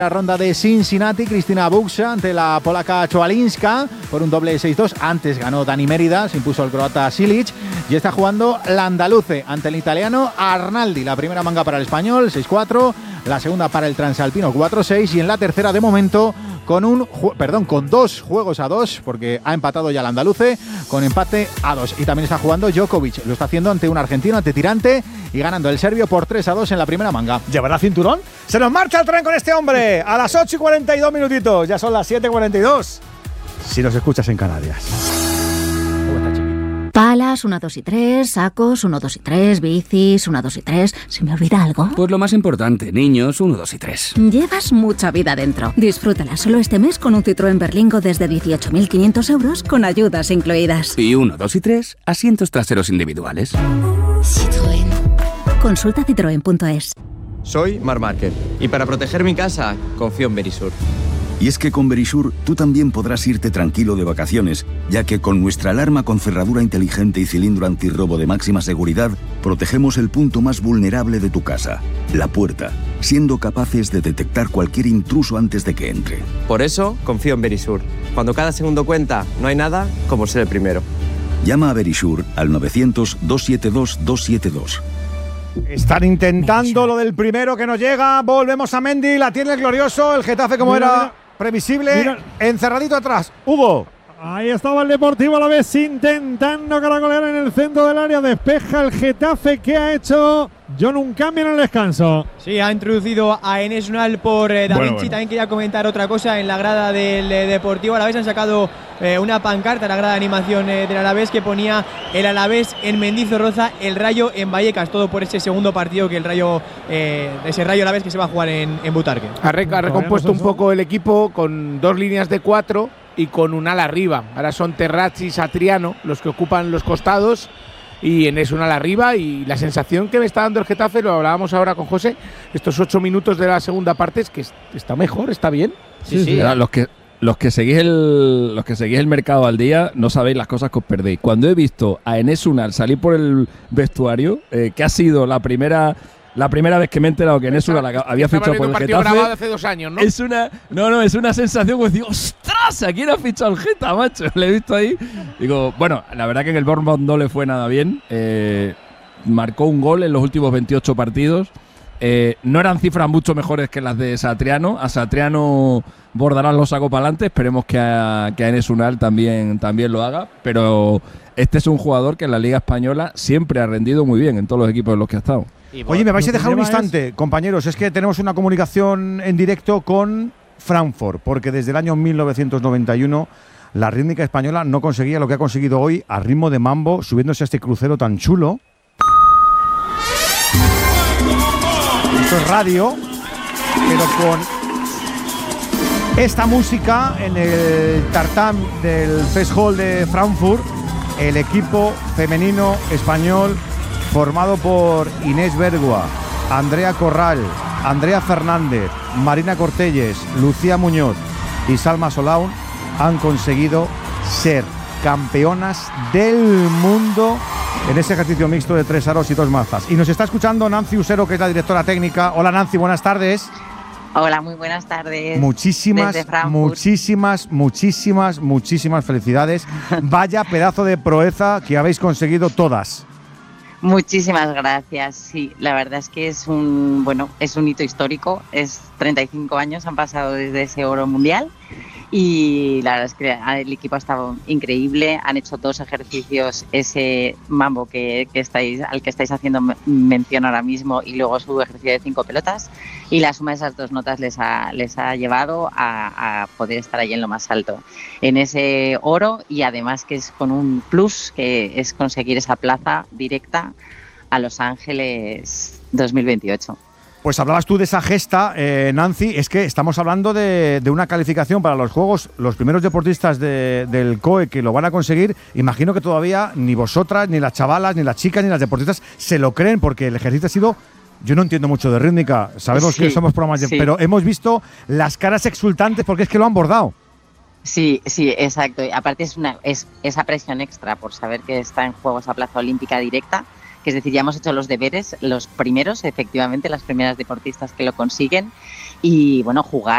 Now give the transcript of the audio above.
La ronda de Cincinnati, Cristina Buxa ante la polaca Chowalinska por un doble 6-2. Antes ganó Dani Mérida, se impuso el croata Silic. Y está jugando la andaluce ante el italiano Arnaldi. La primera manga para el español, 6-4. La segunda para el transalpino, 4-6. Y en la tercera, de momento, con 2 juegos a 2, porque ha empatado ya el andaluce, con empate a 2. Y también está jugando Djokovic. Lo está haciendo ante un argentino, ante Tirante, y ganando el serbio por 3-2 en la primera manga. ¿Llevará cinturón? ¡Se nos marcha el tren con este hombre! A las 8:42 minutitos. Ya son las 7:42. Si nos escuchas en Canarias. Palas, 1, 2 y 3, sacos, 1, 2 y 3, bicis, 1, 2 y 3. ¿Se me olvida algo? Pues lo más importante, niños, 1, 2 y 3. Llevas mucha vida dentro. Disfrútala solo este mes con un Citroën Berlingo desde 18.500 euros con ayudas incluidas. Y 1, 2 y 3, asientos traseros individuales. Citroën. Consulta citroen.es. Soy Marc Márquez y para proteger mi casa confío en Verisur. Y es que con Verisur tú también podrás irte tranquilo de vacaciones, ya que con nuestra alarma con cerradura inteligente y cilindro antirrobo de máxima seguridad, protegemos el punto más vulnerable de tu casa, la puerta, siendo capaces de detectar cualquier intruso antes de que entre. Por eso confío en Verisur. Cuando cada segundo cuenta, no hay nada como ser el primero. Llama a Verisur al 900-272-272. Están intentando lo del primero que no llega. Volvemos a Mendy, la tiene el glorioso. El Getafe, como era previsible, encerradito atrás. Hugo. Ahí estaba el Deportivo Alavés intentando caracolear en el centro del área. Despeja el Getafe. ¿Qué ha hecho John? Un cambio en el descanso. Sí, ha introducido a Enes Unal por Da Vinci. Bueno. También quería comentar otra cosa. En la grada del Deportivo Alavés han sacado una pancarta en la grada de animación del Alavés que ponía el Alavés en Mendizorroza, el Rayo en Vallecas. Todo por ese segundo partido que el Rayo, ese Rayo Alavés que se va a jugar en Butarque. Ha recompuesto un poco el equipo con 2 líneas de 4 y con un ala arriba. Ahora son Terrazzi y Satriano los que ocupan los costados y Enes Unal arriba, y la sensación que me está dando el Getafe, lo hablábamos ahora con José, estos 8 minutos de la segunda parte, es que está mejor, está bien. Sí. Los que seguís el mercado al día no sabéis las cosas que os perdéis. Cuando he visto a Enes Unal salir por el vestuario, que ha sido la primera vez que me he enterado que Enes Unal había fichado por el Getafe. Grabado hace 2 años, ¿no? Es una sensación que digo, ¡ostras! ¿A quién ha fichado el Getafe, macho? Le he visto ahí. Digo, bueno, la verdad que en el Bournemouth no le fue nada bien. Marcó un gol en los últimos 28 partidos. No eran cifras mucho mejores que las de Satriano. A Satriano Bordalás lo sacó para adelante. Esperemos que a Enes Unal también lo haga. Pero este es un jugador que en la Liga Española siempre ha rendido muy bien en todos los equipos en los que ha estado. Oye, me vais a dejar un instante, compañeros. Es que tenemos una comunicación en directo con Frankfurt, porque desde el año 1991 la rítmica española no conseguía lo que ha conseguido hoy a ritmo de mambo, subiéndose a este crucero tan chulo. Esto es radio, pero con esta música en el tartán del Fest Hall de Frankfurt, el equipo femenino español formado por Inés Bergua, Andrea Corral, Andrea Fernández, Marina Cortelles, Lucía Muñoz y Salma Solaun han conseguido ser campeonas del mundo en ese ejercicio mixto de 3 aros y 2 mazas. Y nos está escuchando Nancy Usero, que es la directora técnica. Hola Nancy, buenas tardes. Hola, muy buenas tardes. Muchísimas felicidades. Vaya pedazo de proeza que habéis conseguido todas. Muchísimas gracias. Sí, la verdad es que es un hito histórico. 35 años han pasado desde ese oro mundial y la verdad es que el equipo ha estado increíble. Han hecho 2 ejercicios, ese mambo al que estáis haciendo mención ahora mismo, y luego su ejercicio de 5 pelotas, y la suma de esas 2 notas les ha llevado a poder estar allí en lo más alto, en ese oro, y además que es con un plus, que es conseguir esa plaza directa a Los Ángeles 2028. Pues hablabas tú de esa gesta, Nancy. Es que estamos hablando de una calificación para los Juegos. Los primeros deportistas del COE que lo van a conseguir, imagino que todavía ni vosotras, ni las chavalas, ni las chicas, ni las deportistas se lo creen, porque el ejercicio ha sido... Yo no entiendo mucho de rítmica, sabemos que somos programas pero hemos visto las caras exultantes porque es que lo han bordado. Sí, exacto. Y aparte es esa presión extra por saber que está en juego esa plaza olímpica directa, que es decir, ya hemos hecho los deberes, los primeros, efectivamente, las primeras deportistas que lo consiguen, y bueno, jugar